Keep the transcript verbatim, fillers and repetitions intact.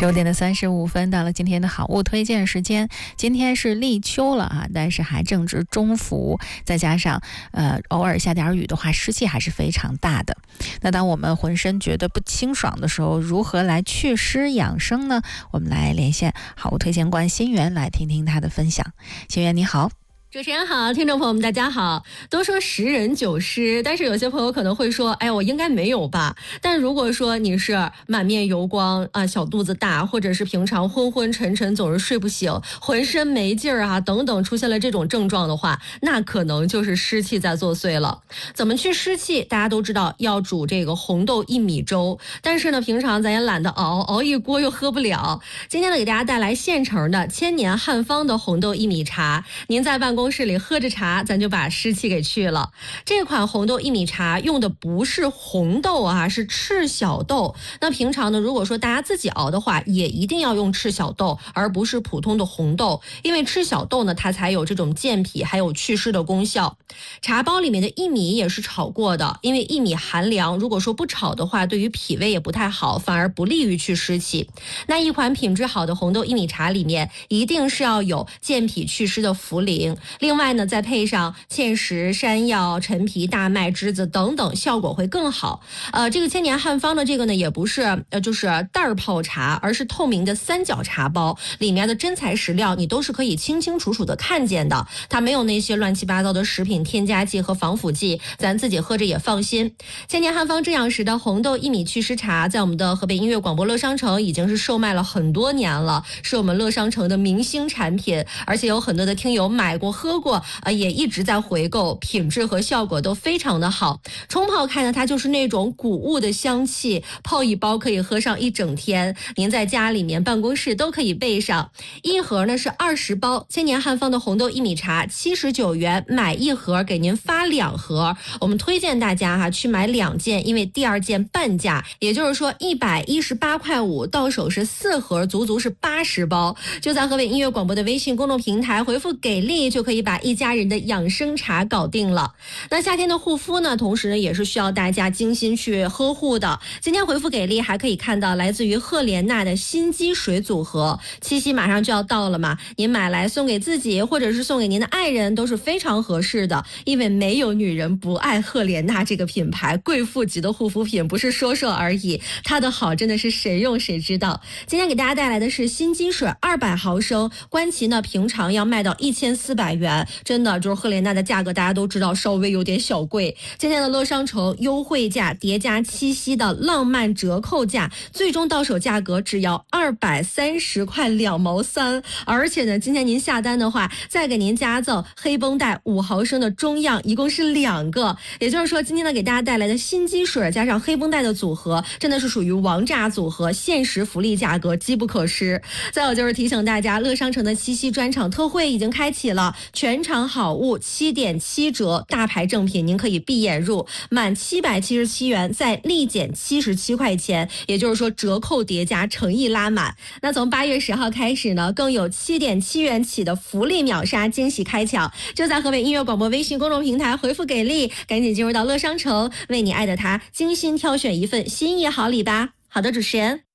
十五点的三十五分，到了今天的好物推荐时间。今天是立秋了啊，但是还正值中伏，再加上呃偶尔下点雨的话，湿气还是非常大的。那当我们浑身觉得不清爽的时候，如何来祛湿养生呢？我们来连线好物推荐官新源来听听他的分享。新源你好。 主持人好，听众朋友们大家好。都说十人九湿，但是有些朋友可能会说，哎，我应该没有吧。但如果说你是满面油光啊，小肚子大，或者是平常昏昏沉沉总是睡不醒，浑身没劲儿啊等等，出现了这种症状的话，那可能就是湿气在作祟了。怎么去湿气？大家都知道要煮这个红豆薏米粥，但是呢平常咱也懒得熬，熬一锅又喝不了。今天呢给大家带来现成的千年汉方的红豆薏米茶，您在办公公室里喝着茶，咱就把湿气给去了。这款红豆薏米茶用的不是红豆啊，是赤小豆。那平常呢，如果说大家自己熬的话，也一定要用赤小豆，而不是普通的红豆，因为赤小豆呢，它才有这种健脾还有祛湿的功效。茶包里面的薏米也是炒过的，因为薏米寒凉，如果说不炒的话，对于脾胃也不太好，反而不利于去湿气。那一款品质好的红豆薏米茶里面，一定是要有健脾祛湿的茯苓。另外呢，再配上芡实、山药、陈皮、大麦、栀子等等，效果会更好。呃，这个千年汉方的这个呢，也不是呃就是袋儿泡茶，而是透明的三角茶包，里面的真材实料你都是可以清清楚楚的看见的，它没有那些乱七八糟的食品添加剂和防腐剂，咱自己喝着也放心。千年汉方正养时的红豆薏米祛湿茶，在我们的河北音乐广播乐商城已经是售卖了很多年了，是我们乐商城的明星产品，而且有很多的听友买过喝过，呃，也一直在回购，品质和效果都非常的好。冲泡开呢，它就是那种谷物的香气，泡一包可以喝上一整天，您在家里面、办公室都可以备上。一盒呢是二十包，千年汉方的红豆薏米茶七十九元，买一盒给您发两盒。我们推荐大家哈去买两件，因为第二件半价，也就是说一百一十八块五，到手是四盒，足足是八十包。就在河北音乐广播的微信公众平台回复给力，就可以把一家人的养生茶搞定了。那夏天的护肤呢，同时呢也是需要大家精心去呵护的。今天回复给力还可以看到来自于赫莲娜的心肌水组合，七夕马上就要到了嘛，您买来送给自己或者是送给您的爱人都是非常合适的，因为没有女人不爱赫莲娜这个品牌，贵妇级的护肤品不是说说而已，它的好真的是谁用谁知道。今天给大家带来的是心肌水二百毫升，关其呢平常要卖到一千四百元，真的就是赫莲娜的价格大家都知道稍微有点小贵。今天的乐商城优惠价叠加七夕的浪漫折扣价，最终到手价格只要二百三十块两毛三，而且呢今天您下单的话再给您加赠黑绷带五毫升的中样，一共是两个。也就是说今天呢给大家带来的心肌水加上黑绷带的组合真的是属于王炸组合，限时福利价格，机不可失。再有就是提醒大家，乐商城的七夕专场特惠已经开启了，全场好物七点七折，大牌正品您可以闭眼入，满七百七十七元再立减七十七块钱，也就是说折扣叠加，诚意拉满。那从八月十号开始呢，更有七点七元起的福利秒杀惊喜开抢，就在河北音乐广播微信公众平台回复给力，赶紧进入到乐商城，为你爱的他精心挑选一份心意好礼吧。好的，主持人。